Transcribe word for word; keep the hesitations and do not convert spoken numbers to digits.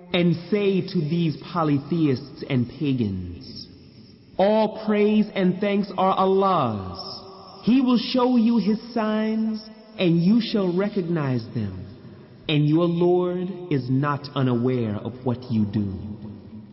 And say to these polytheists and pagans, all praise and thanks are Allah's. He will show you His signs, and you shall recognize them. And your Lord is not unaware of what you do.